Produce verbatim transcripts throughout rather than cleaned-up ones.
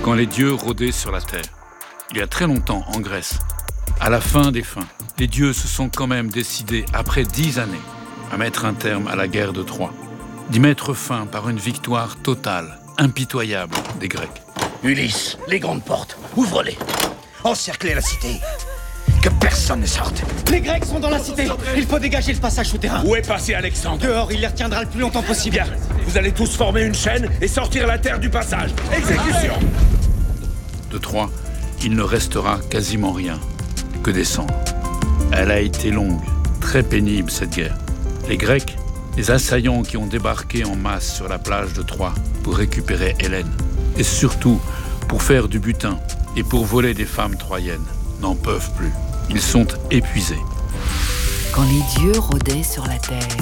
quand les dieux rôdaient sur la terre. Il y a très longtemps, en Grèce, à la fin des fins, les dieux se sont quand même décidés, après dix années, à mettre un terme à la guerre de Troie, d'y mettre fin par une victoire totale, impitoyable des Grecs. Ulysse, les grandes portes, ouvre-les. Encerclez la cité. Que personne ne sorte. Les Grecs sont dans la cité. Il faut dégager le passage souterrain. Où est passé Alexandre? Dehors, il les retiendra le plus longtemps possible. Bien, vous allez tous former une chaîne et sortir la terre du passage. Exécution. De Troie, il ne restera quasiment rien, que des cendres. Elle a été longue, très pénible cette guerre. Les Grecs, les assaillants qui ont débarqué en masse sur la plage de Troie pour récupérer Hélène, et surtout pour faire du butin et pour voler des femmes troyennes, n'en peuvent plus. Ils sont épuisés. Quand les dieux rôdaient sur la terre.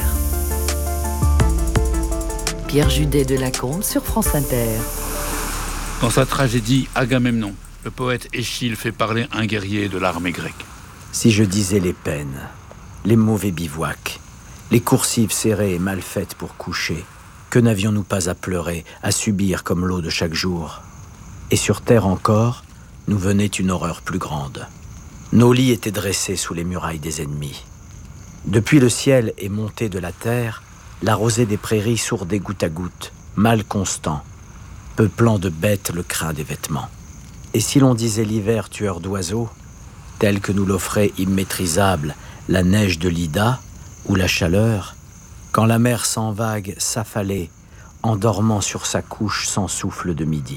Pierre Judet de Lacombe sur France Inter. Dans sa tragédie Agamemnon, le poète Échille fait parler un guerrier de l'armée grecque. Si je disais les peines, les mauvais bivouacs, les coursives serrées et mal faites pour coucher, que n'avions-nous pas à pleurer, à subir comme l'eau de chaque jour? Et sur terre encore, nous venait une horreur plus grande. Nos lits étaient dressés sous les murailles des ennemis. Depuis le ciel et montée de la terre, la rosée des prairies sourdait goutte à goutte, mal constant, peuplant de bêtes le crin des vêtements. Et si l'on disait l'hiver tueur d'oiseaux, tel que nous l'offrait immaîtrisable la neige de l'Ida, ou la chaleur, quand la mer sans vague s'affalait, en dormant sur sa couche sans souffle de midi.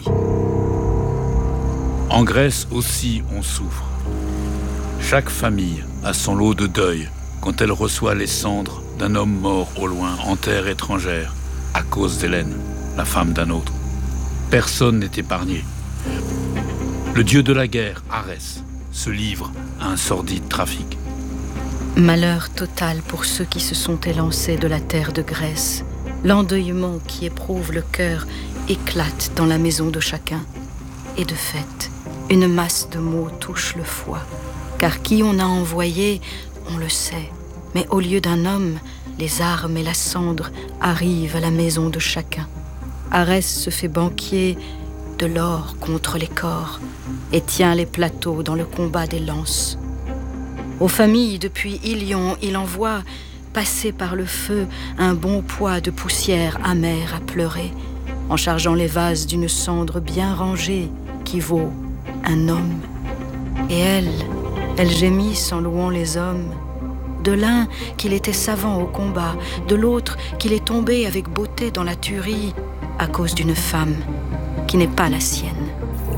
En Grèce aussi, on souffre. Chaque famille a son lot de deuil quand elle reçoit les cendres d'un homme mort au loin, en terre étrangère, à cause d'Hélène, la femme d'un autre. Personne n'est épargné. Le dieu de la guerre, Arès, se livre à un sordide trafic. Malheur total pour ceux qui se sont élancés de la terre de Grèce. L'endeuillement qui éprouve le cœur éclate dans la maison de chacun. Et de fait, une masse de mots touche le foie. Car qui on a envoyé, on le sait. Mais au lieu d'un homme, les armes et la cendre arrivent à la maison de chacun. Arès se fait banquier de l'or contre les corps et tient les plateaux dans le combat des lances. Aux familles, depuis Ilion, il envoie passer par le feu un bon poids de poussière amère à pleurer, en chargeant les vases d'une cendre bien rangée qui vaut un homme. Et elle, elle gémit en louant les hommes. De l'un qu'il était savant au combat, de l'autre qu'il est tombé avec beauté dans la tuerie à cause d'une femme qui n'est pas la sienne.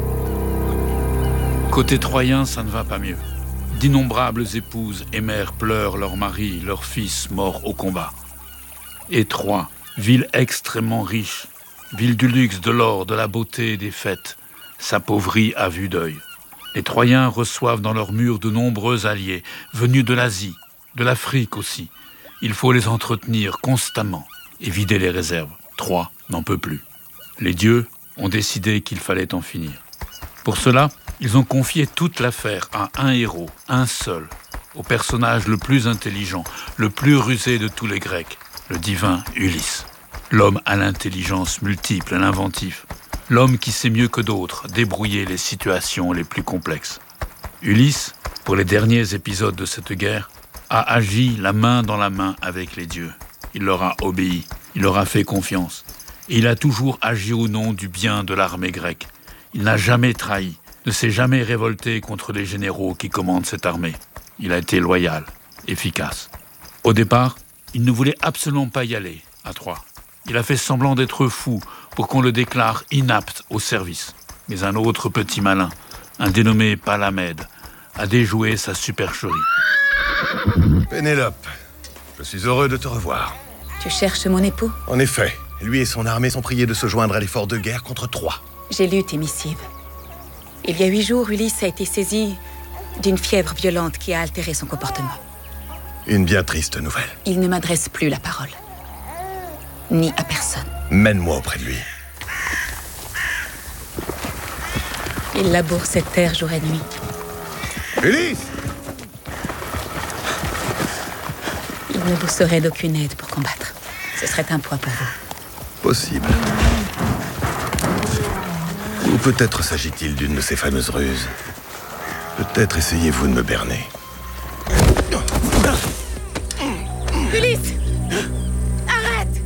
Côté troyen, ça ne va pas mieux. D'innombrables épouses et mères pleurent leurs maris, leurs fils morts au combat. Et Troie, ville extrêmement riche, ville du luxe, de l'or, de la beauté et des fêtes, s'appauvrit à vue d'œil. Les Troyens reçoivent dans leurs murs de nombreux alliés, venus de l'Asie, de l'Afrique aussi. Il faut les entretenir constamment et vider les réserves. Troie n'en peut plus. Les dieux ont décidé qu'il fallait en finir. Pour cela, ils ont confié toute l'affaire à un héros, un seul, au personnage le plus intelligent, le plus rusé de tous les Grecs, le divin Ulysse. L'homme à l'intelligence multiple, l'inventif. L'homme qui sait mieux que d'autres débrouiller les situations les plus complexes. Ulysse, pour les derniers épisodes de cette guerre, a agi la main dans la main avec les dieux. Il leur a obéi, il leur a fait confiance. Et il a toujours agi au nom du bien de l'armée grecque. Il n'a jamais trahi, ne s'est jamais révolté contre les généraux qui commandent cette armée. Il a été loyal, efficace. Au départ, il ne voulait absolument pas y aller, à Troie. Il a fait semblant d'être fou pour qu'on le déclare inapte au service. Mais un autre petit malin, un dénommé Palamède, a déjoué sa supercherie. Pénélope, je suis heureux de te revoir. Tu cherches mon époux? En effet, lui et son armée sont priés de se joindre à l'effort de guerre contre Troie. J'ai lu tes missives. Il y a huit jours, Ulysse a été saisi d'une fièvre violente qui a altéré son comportement. Une bien triste nouvelle. Il ne m'adresse plus la parole. Ni à personne. Mène-moi auprès de lui. Il laboure cette terre jour et nuit. Ulysse! Il ne vous serait d'aucune aide pour combattre. Ce serait un poids pour vous. Possible. Ou peut-être s'agit-il d'une de ces fameuses ruses. Peut-être essayez-vous de me berner. Ulysse! Arrête!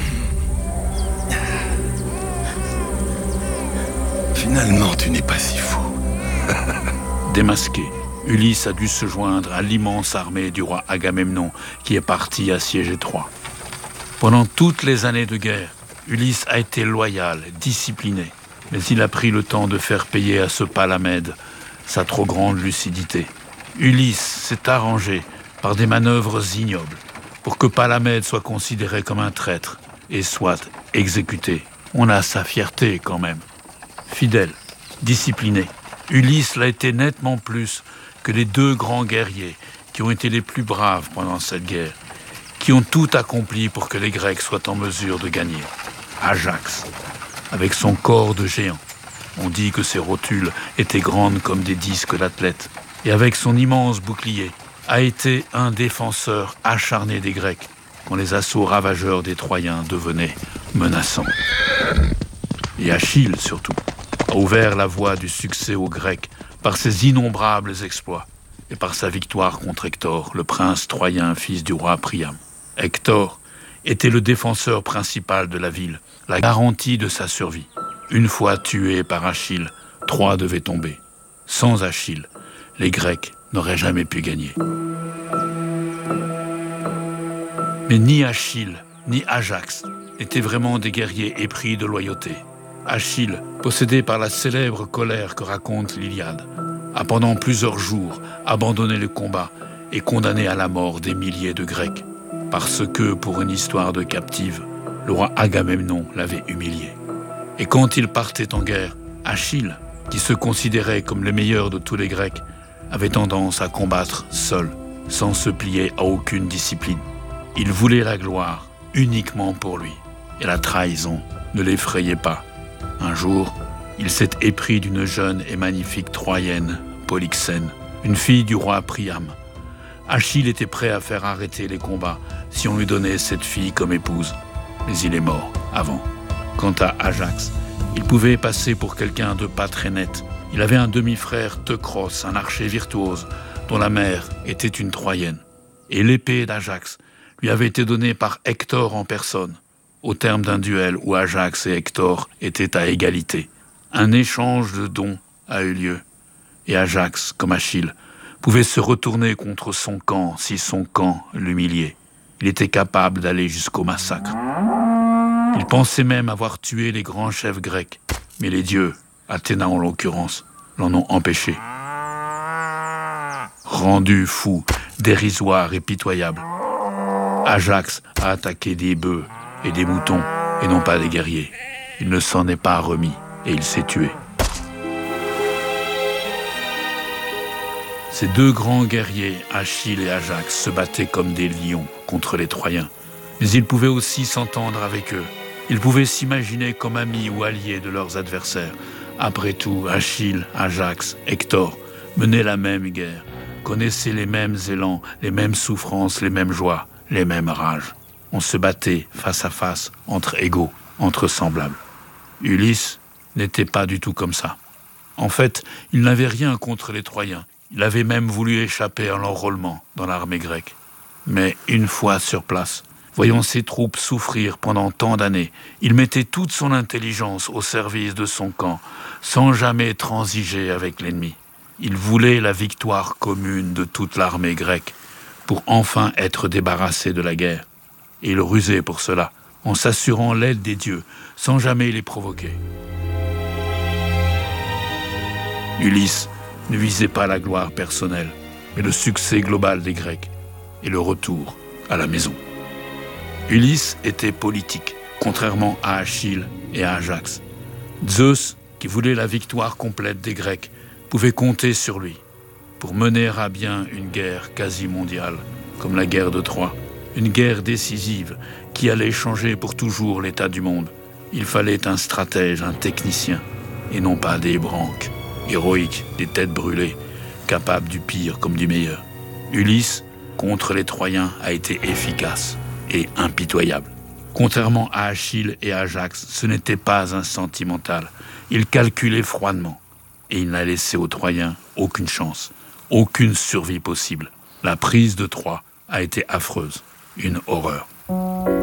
Finalement, tu n'es pas si fou. Démasqué, Ulysse a dû se joindre à l'immense armée du roi Agamemnon qui est parti assiéger Troie. Pendant toutes les années de guerre, Ulysse a été loyal, discipliné, mais il a pris le temps de faire payer à ce Palamède sa trop grande lucidité. Ulysse s'est arrangé par des manœuvres ignobles pour que Palamède soit considéré comme un traître et soit exécuté. On a sa fierté quand même. Fidèle, discipliné, Ulysse l'a été nettement plus que les deux grands guerriers qui ont été les plus braves pendant cette guerre, qui ont tout accompli pour que les Grecs soient en mesure de gagner. Ajax, avec son corps de géant, on dit que ses rotules étaient grandes comme des disques d'athlète, et avec son immense bouclier, a été un défenseur acharné des Grecs quand les assauts ravageurs des Troyens devenaient menaçants. Et Achille, surtout, a ouvert la voie du succès aux Grecs par ses innombrables exploits et par sa victoire contre Hector, le prince troyen, fils du roi Priam. Hector était le défenseur principal de la ville, la garantie de sa survie. Une fois tué par Achille, Troie devait tomber. Sans Achille, les Grecs n'auraient jamais pu gagner. Mais ni Achille, ni Ajax n'étaient vraiment des guerriers épris de loyauté. Achille, possédé par la célèbre colère que raconte l'Iliade, a pendant plusieurs jours abandonné le combat et condamné à la mort des milliers de Grecs, parce que, pour une histoire de captive, le roi Agamemnon l'avait humilié. Et quand il partait en guerre, Achille, qui se considérait comme le meilleur de tous les Grecs, avait tendance à combattre seul, sans se plier à aucune discipline. Il voulait la gloire uniquement pour lui, et la trahison ne l'effrayait pas. Un jour, il s'est épris d'une jeune et magnifique Troyenne, Polyxène, une fille du roi Priam. Achille était prêt à faire arrêter les combats si on lui donnait cette fille comme épouse, mais il est mort avant. Quant à Ajax, il pouvait passer pour quelqu'un de pas très net. Il avait un demi-frère Teucros, un archer virtuose, dont la mère était une Troyenne. Et l'épée d'Ajax lui avait été donnée par Hector en personne, au terme d'un duel où Ajax et Hector étaient à égalité. Un échange de dons a eu lieu, et Ajax, comme Achille, pouvait se retourner contre son camp si son camp l'humiliait. Il était capable d'aller jusqu'au massacre. Il pensait même avoir tué les grands chefs grecs, mais les dieux, Athéna en l'occurrence, l'en ont empêché. Rendu fou, dérisoire et pitoyable, Ajax a attaqué des bœufs et des moutons, et non pas des guerriers. Il ne s'en est pas remis, et il s'est tué. Ces deux grands guerriers, Achille et Ajax, se battaient comme des lions contre les Troyens. Mais ils pouvaient aussi s'entendre avec eux. Ils pouvaient s'imaginer comme amis ou alliés de leurs adversaires. Après tout, Achille, Ajax, Hector menaient la même guerre, connaissaient les mêmes élans, les mêmes souffrances, les mêmes joies, les mêmes rages. On se battait face à face, entre égaux, entre semblables. Ulysse n'était pas du tout comme ça. En fait, il n'avait rien contre les Troyens. Il avait même voulu échapper à l'enrôlement dans l'armée grecque. Mais une fois sur place, voyant ses troupes souffrir pendant tant d'années, il mettait toute son intelligence au service de son camp, sans jamais transiger avec l'ennemi. Il voulait la victoire commune de toute l'armée grecque, pour enfin être débarrassé de la guerre. Et il rusait pour cela, en s'assurant l'aide des dieux, sans jamais les provoquer. Ulysse ne visait pas la gloire personnelle, mais le succès global des Grecs et le retour à la maison. Ulysse était politique, contrairement à Achille et à Ajax. Zeus, qui voulait la victoire complète des Grecs, pouvait compter sur lui pour mener à bien une guerre quasi mondiale, comme la guerre de Troie, une guerre décisive qui allait changer pour toujours l'état du monde. Il fallait un stratège, un technicien, et non pas des branques, héroïques, des têtes brûlées, capables du pire comme du meilleur. Ulysse, contre les Troyens, a été efficace et impitoyable. Contrairement à Achille et Ajax, ce n'était pas un sentimental. Il calculait froidement. Et il n'a laissé aux Troyens aucune chance, aucune survie possible. La prise de Troie a été affreuse, une horreur.